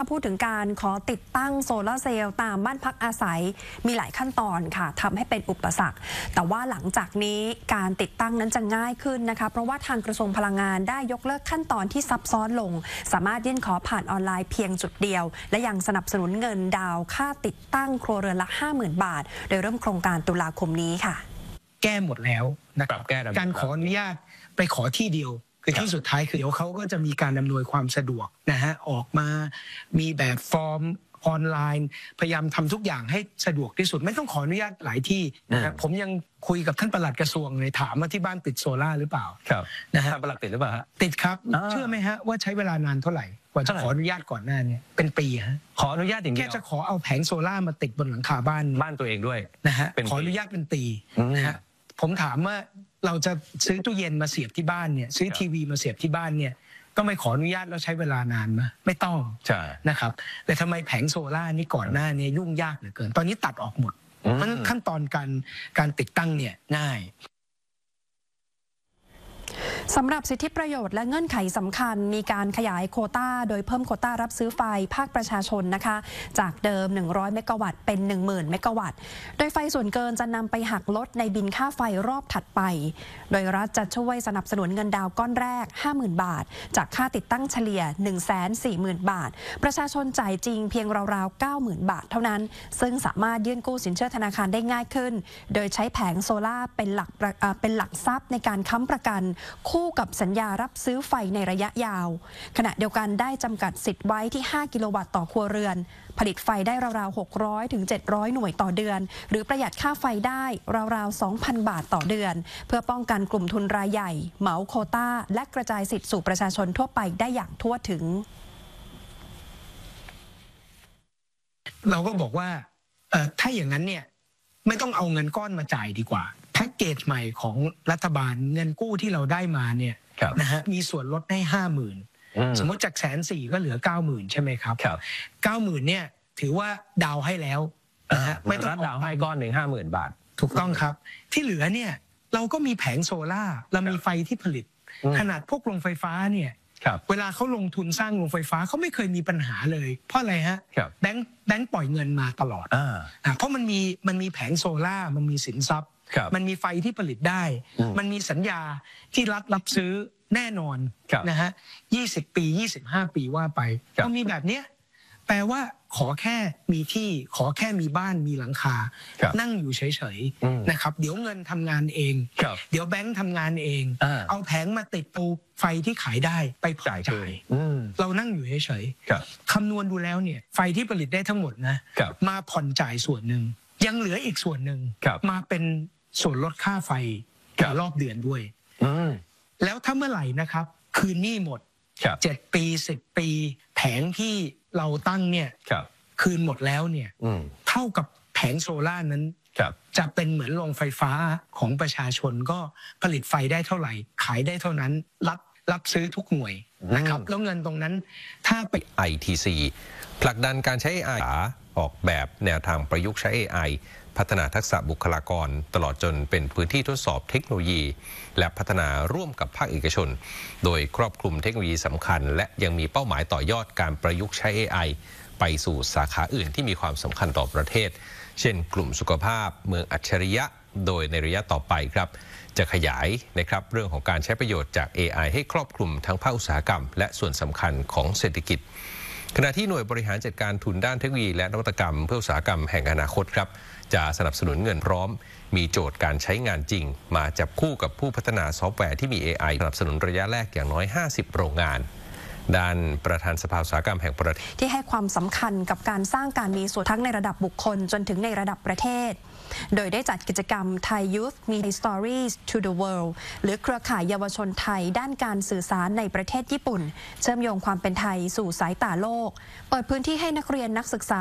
พูดถึงการขอติดตั้งโซลาร์เซลล์ตามบ้านพักอาศัยมีหลายขั้นตอนค่ะทำให้เป็นอุปสรรคแต่ว่าหลังจากนี้การติดตั้งนั้นจะง่ายขึ้นนะคะเพราะว่าทางกระทรวงพลังงานได้ยกเลิกขั้นตอนที่ซับซ้อนลงสามารถยื่นขอผ่านออนไลน์เพียงจุดเดียวและยังสนับสนุนเงินดาวค่าติดตั้งครัวเรือนละ 50,000 บาทโดยเริ่มโครงการตุลาคมนี้ค่ะแก้หมดแล้วนะครับการขออนุญาตไปขอที่เดียวคือที่สุดท้ายคือเดี๋ยวเขาก็จะมีการอำนวยความสะดวกนะฮะออกมามีแบบฟอร์มออนไลน์พยายามทำทุกอย่างให้สะดวกที่สุดไม่ต้องขออนุญาตหลายที่นะครับผมยังคุยกับท่านปลัดกระทรวงเลยถามว่าที่บ้านติดโซล่าหรือเปล่าครับนะฮะท่านปลัดติดหรือเปล่าติดครับเชื่อไหมฮะว่าใช้เวลานานเท่าไหร่กว่าจะขออนุญาตก่อนหน้านี้เป็นปีฮะขออนุญาตอย่างเดียวแค่จะขอเอาแผงโซล่ามาติดบนหลังคาบ้านตัวเองด้วยนะฮะขออนุญาตเป็นปีนะฮะผมถามว่าเราจะซื้อตู้เย็นมาเสียบที่บ้านเนี่ยซื้อทีวีมาเสียบที่บ้านเนี่ยก็ไม่ขออนุญาตแล้วใช้เวลานานไหมไม่ต้องนะครับแต่ทำไมแผงโซล่านี่ก่อนหน้านี้ยุ่งยากเหลือเกินตอนนี้ตัดออกหมดมันขั้นตอนการติดตั้งเนี่ยง่ายสำหรับสิทธิประโยชน์และเงื่อนไขสำคัญมีการขยายโควต้าโดยเพิ่มโควต้ารับซื้อไฟภาคประชาชนนะคะจากเดิม100เมกะวัตต์เป็น 10,000 เมกะวัตต์โดยไฟส่วนเกินจะนำไปหักลดในบินค่าไฟรอบถัดไปโดยรัฐจะช่วยสนับสนุนเงินดาวก้อนแรก 50,000 บาทจากค่าติดตั้งเฉลี่ย 140,000 บาทประชาชนจ่ายจริงเพียงราวๆ 90,000 บาทเท่านั้นซึ่งสามารถยื่นกู้สินเชื่อธนาคารได้ง่ายขึ้นโดยใช้แผงโซล่าเป็นหลักทรัพย์ในการค้ำประกันคู่กับสัญญารับซื้อไฟในระยะยาวขณะเดียวกันได้จำกัดสิทธิ์ไว้ที่5กิโลวัตต์ต่อครัวเรือนผลิตไฟได้ราวๆ600ถึง700หน่วยต่อเดือนหรือประหยัดค่าไฟได้ราวๆ 2,000 บาทต่อเดือนเพื่อป้องกันกลุ่มทุนรายใหญ่เหมาโควต้าและกระจายสิทธิสู่ประชาชนทั่วไปได้อย่างทั่วถึงเราก็บอกว่าถ้าอย่างนั้นเนี่ยไม่ต้องเอาเงินก้อนมาจ่ายดีกว่าแพ็กเกจใหม่ของรัฐบาลเงินกู้ที่เราได้มาเนี่ยนะฮะมีส่วนลดให้ 50,000 สมมติจาก140,000ก็เหลือ 90,000 ใช่ไหมครับ 90,000 เนี่ยถือว่าดาวให้แล้วนะฮะไม่ต้องดาวให้ก้อนหนึ่ง 50,000 บาทถูกต้องครับที่เหลือเนี่ยเราก็มีแผงโซล่าเรามีไฟที่ผลิตขนาดพวกโรงไฟฟ้าเนี่ยเวลาเขาลงทุนสร้างโรงไฟฟ้าเขาไม่เคยมีปัญหาเลยเพราะอะไรฮะแบงก์ปล่อยเงินมาตลอดเพราะมันมีแผงโซล่ามันมีสินทรัพย์มันมีไฟที่ผลิตได้มันมีสัญญาที่รัฐรับซื้อแน่นอนนะฮะ20 ปี25 ปีว่าไปพอมีแบบเนี้ยแปลว่าขอแค่มีที่ขอแค่มีบ้านมีหลังคานั่งอยู่เฉยๆนะครับเดี๋ยวเงินทำงานเองเดี๋ยวแบงค์ทำงานเองเอาแผงมาติดปูไฟที่ขายได้ไปจ่ายเรานั่งอยู่เฉยๆคำนวณดูแล้วเนี่ยไฟที่ผลิตได้ทั้งหมดนะมาผ่อนจ่ายส่วนหนึ่งยังเหลืออีกส่วนหนึ่งมาเป็นส่วนลดค่าไฟรอบเดือนด้วยแล้วถ้าเมื่อไหร่นะครับคืนหนี้หมด7 ปี10 ปีแผงที่เราตั้งเนี่ยคืนหมดแล้วเนี่ยเท่ากับแผงโซล่านั้นจะเป็นเหมือนโรงไฟฟ้าของประชาชนก็ผลิตไฟได้เท่าไหร่ขายได้เท่านั้นรับซื้อทุกหน่วยนะครับแล้วเงินตรงนั้นถ้าไป ITC ผลักดันการใช้ AI ออกแบบแนวทางประยุกต์ใช้ AI พัฒนาทักษะบุคลากรตลอดจนเป็นพื้นที่ทดสอบเทคโนโลยีและพัฒนาร่วมกับภาคเอกชนโดยครอบคลุมเทคโนโลยีสำคัญและยังมีเป้าหมายต่อยอดการประยุกต์ใช้ AI ไปสู่สาขาอื่นที่มีความสำคัญต่อประเทศเช่นกลุ่มสุขภาพเมืองอัจฉริยะโดยในระยะต่อไปครับจะขยายนะครับเรื่องของการใช้ประโยชน์จาก AI ให้ครอบคลุมทั้งภาคอุตสาหกรรมและส่วนสำคัญของเศรษฐกิจขณะที่หน่วยบริหารจัดการทุนด้านเทคโนโลยีและนวัตกรรมเพื่ออุตสาหกรรมแห่งอนาคตครับจะสนับสนุนเงินพร้อมมีโจทย์การใช้งานจริงมาจับคู่กับผู้พัฒนาซอฟต์แวร์ที่มี AI สนับสนุนระยะแรกอย่างน้อย50โรงงานด้านประธานสภาอุตสาหกรรมแห่งประเทศที่ให้ความสำคัญกับการสร้างการมีส่วนทั้งในระดับบุคคลจนถึงในระดับประเทศโดยได้จัดกิจกรรม Thai Youth Media Stories to the World หรือเครือข่ายเยาวชนไทยด้านการสื่อสารในประเทศญี่ปุ่นเชื่อมโยงความเป็นไทยสู่สายตาโลกเปิดพื้นที่ให้นักเรียนนักศึกษา